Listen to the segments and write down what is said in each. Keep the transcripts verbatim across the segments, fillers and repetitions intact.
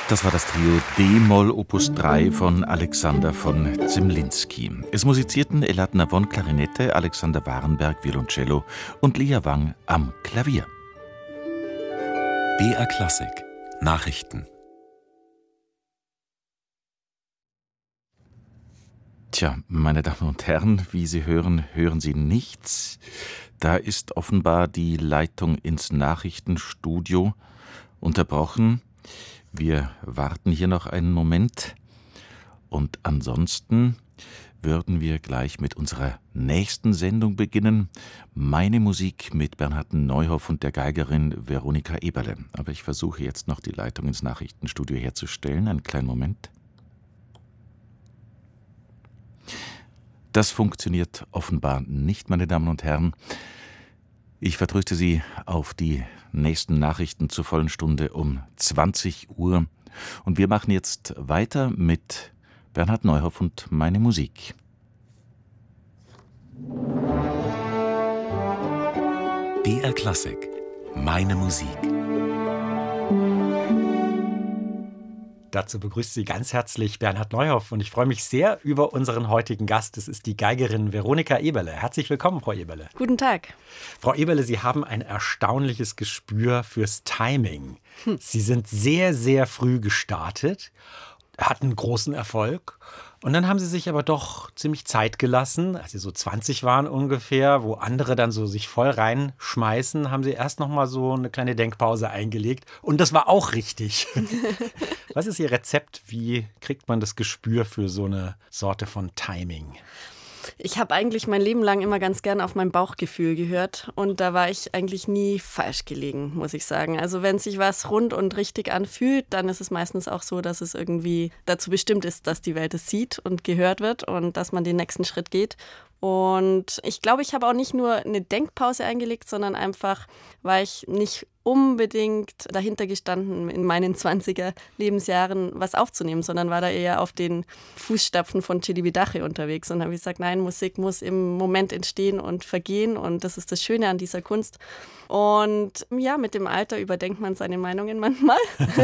Das war das Trio D-Moll Opus drei von Alexander von Zemlinsky. Es musizierten Elad Navon Klarinette, Alexander Warenberg Violoncello und Lia Wang am Klavier. B R Klassik Nachrichten. Tja, meine Damen und Herren, wie Sie hören, hören Sie nichts. Da ist offenbar die Leitung ins Nachrichtenstudio unterbrochen. Wir warten hier noch einen Moment und ansonsten würden wir gleich mit unserer nächsten Sendung beginnen. Meine Musik mit Bernhard Neuhoff und der Geigerin Veronika Eberle. Aber ich versuche jetzt noch die Leitung ins Nachrichtenstudio herzustellen. Einen kleinen Moment. Das funktioniert offenbar nicht, meine Damen und Herren. Ich vertröste Sie auf die nächsten Nachrichten zur vollen Stunde um zwanzig Uhr. Und wir machen jetzt weiter mit Bernhard Neuhoff und meine Musik. B R Klassik, meine Musik. Dazu begrüßt Sie ganz herzlich Bernhard Neuhoff und ich freue mich sehr über unseren heutigen Gast. Es ist die Geigerin Veronika Eberle. Herzlich willkommen, Frau Eberle. Guten Tag. Frau Eberle, Sie haben ein erstaunliches Gespür fürs Timing. Hm. Sie sind sehr, sehr früh gestartet, hatten großen Erfolg. Und dann haben Sie sich aber doch ziemlich Zeit gelassen, als Sie so zwanzig waren ungefähr, wo andere dann so sich voll reinschmeißen, haben Sie erst noch mal so eine kleine Denkpause eingelegt. Und das war auch richtig. Was ist Ihr Rezept? Wie kriegt man das Gespür für so eine Sorte von Timing? Ich habe eigentlich mein Leben lang immer ganz gern auf mein Bauchgefühl gehört und da war ich eigentlich nie falsch gelegen, muss ich sagen. Also wenn sich was rund und richtig anfühlt, dann ist es meistens auch so, dass es irgendwie dazu bestimmt ist, dass die Welt es sieht und gehört wird und dass man den nächsten Schritt geht. Und ich glaube, ich habe auch nicht nur eine Denkpause eingelegt, sondern einfach war ich nicht unbedingt dahinter gestanden, in meinen zwanziger Lebensjahren was aufzunehmen, sondern war da eher auf den Fußstapfen von Celibidache unterwegs und habe gesagt, nein, Musik muss im Moment entstehen und vergehen und das ist das Schöne an dieser Kunst. Und ja, mit dem Alter überdenkt man seine Meinungen manchmal.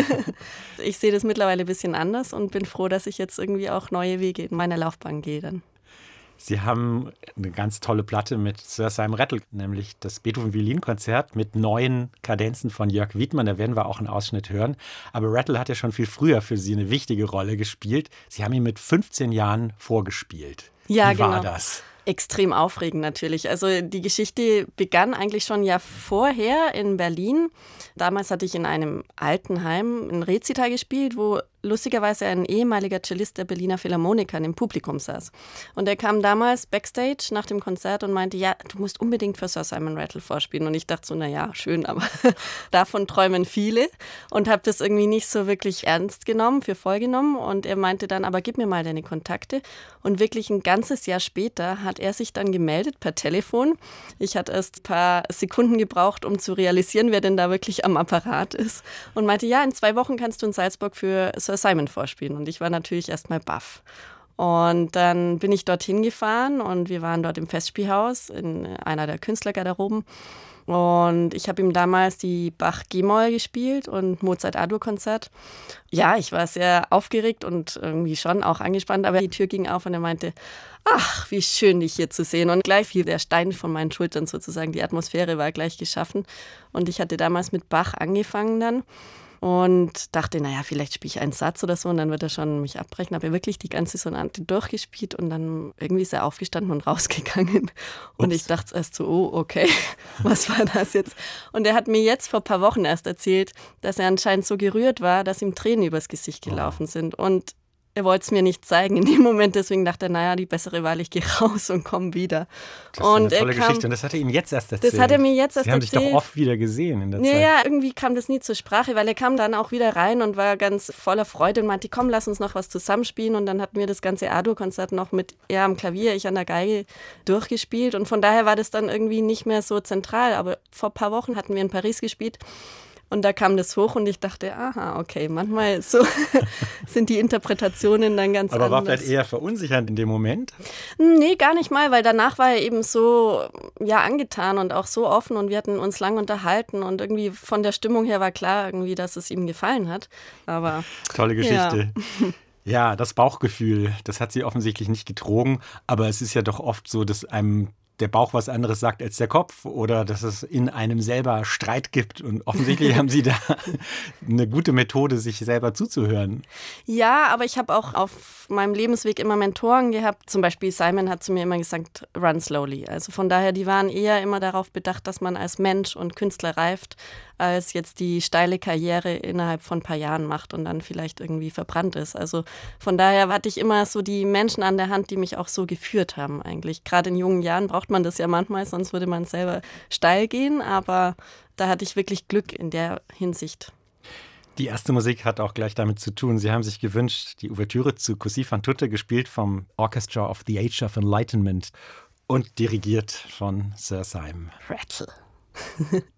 Ich sehe das mittlerweile ein bisschen anders und bin froh, dass ich jetzt irgendwie auch neue Wege in meiner Laufbahn gehe dann. Sie haben eine ganz tolle Platte mit Sir Simon Rattle, nämlich das Beethoven-Violinkonzert mit neuen Kadenzen von Jörg Wiedmann. Da werden wir auch einen Ausschnitt hören. Aber Rattle hat ja schon viel früher für Sie eine wichtige Rolle gespielt. Sie haben ihn mit fünfzehn Jahren vorgespielt. Ja, Wie war genau. das? Extrem aufregend natürlich. Also die Geschichte begann eigentlich schon ja vorher in Berlin. Damals hatte ich in einem Altenheim ein Rezital gespielt, wo lustigerweise ein ehemaliger Cellist der Berliner Philharmoniker im Publikum saß. Und er kam damals backstage nach dem Konzert und meinte, ja, du musst unbedingt für Sir Simon Rattle vorspielen. Und ich dachte so, naja, schön, aber davon träumen viele. Und habe das irgendwie nicht so wirklich ernst genommen, für voll genommen. Und er meinte dann, aber gib mir mal deine Kontakte. Und wirklich ein ganzes Jahr später hat er sich dann gemeldet per Telefon. Ich hatte erst ein paar Sekunden gebraucht, um zu realisieren, wer denn da wirklich am Apparat ist. Und meinte, ja, in zwei Wochen kannst du in Salzburg für Sir Simon vorspielen. Und ich war natürlich erstmal baff. Und dann bin ich dorthin gefahren und wir waren dort im Festspielhaus in einer der Künstlergarderoben. Und ich habe ihm damals die Bach-G-Moll gespielt und Mozart-A-Dur-Konzert. Ja, ich war sehr aufgeregt und irgendwie schon auch angespannt, aber die Tür ging auf und er meinte, ach, wie schön, dich hier zu sehen. Und gleich fiel der Stein von meinen Schultern sozusagen. Die Atmosphäre war gleich geschaffen. Und ich hatte damals mit Bach angefangen dann. Und dachte, naja, vielleicht spiele ich einen Satz oder so und dann wird er schon mich abbrechen. Habe wirklich die ganze Sonate durchgespielt und dann irgendwie ist er aufgestanden und rausgegangen. Und Ups. Ich dachte erst so, oh, okay, was war das jetzt? Und er hat mir jetzt vor ein paar Wochen erst erzählt, dass er anscheinend so gerührt war, dass ihm Tränen übers Gesicht gelaufen sind. Und er wollte es mir nicht zeigen in dem Moment, deswegen dachte er, naja, die bessere Wahl, ich gehe raus und komme wieder. Das ist und eine tolle kam, Geschichte und das hat er Ihnen jetzt erst erzählt. Das hat er mir jetzt erst Sie haben erzählt. sich doch oft wieder gesehen in der ja, Zeit. Ja, irgendwie kam das nie zur Sprache, weil er kam dann auch wieder rein und war ganz voller Freude und meinte, komm, lass uns noch was zusammenspielen. Und dann hatten wir das ganze A-Dur-Konzert noch mit er am Klavier, ich an der Geige durchgespielt. Und von daher war das dann irgendwie nicht mehr so zentral. Aber vor ein paar Wochen hatten wir in Paris gespielt. Und da kam das hoch und ich dachte, aha, okay, manchmal so sind die Interpretationen dann ganz Aber anders. war vielleicht eher verunsichernd in dem Moment? Nee, gar nicht mal, weil danach war er eben so ja, angetan und auch so offen und wir hatten uns lang unterhalten und irgendwie von der Stimmung her war klar irgendwie, dass es ihm gefallen hat. Aber tolle Geschichte. Ja. Ja, das Bauchgefühl, das hat sie offensichtlich nicht getrogen, aber es ist ja doch oft so, dass einem der Bauch was anderes sagt als der Kopf oder dass es in einem selber Streit gibt. Und offensichtlich haben Sie da eine gute Methode, sich selber zuzuhören. Ja, aber ich habe auch auf meinem Lebensweg immer Mentoren gehabt. Zum Beispiel Simon hat zu mir immer gesagt, run slowly. Also von daher, die waren eher immer darauf bedacht, dass man als Mensch und Künstler reift, als jetzt die steile Karriere innerhalb von ein paar Jahren macht und dann vielleicht irgendwie verbrannt ist. Also von daher hatte ich immer so die Menschen an der Hand, die mich auch so geführt haben eigentlich. Gerade in jungen Jahren braucht man das ja manchmal, sonst würde man selber steil gehen, aber da hatte ich wirklich Glück in der Hinsicht. Die erste Musik hat auch gleich damit zu tun. Sie haben sich gewünscht, die Ouvertüre zu Cosi fan tutte, gespielt vom Orchestra of the Age of Enlightenment und dirigiert von Sir Simon Rattle.